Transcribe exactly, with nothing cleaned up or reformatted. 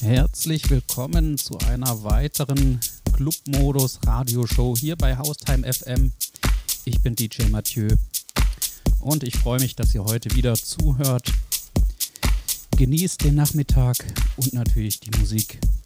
Herzlich willkommen zu einer weiteren Clubmodus-Radioshow hier bei Haustime F M. Ich bin D J Mathieu und ich freue mich, dass ihr heute wieder zuhört. Genießt den Nachmittag und natürlich die Musik.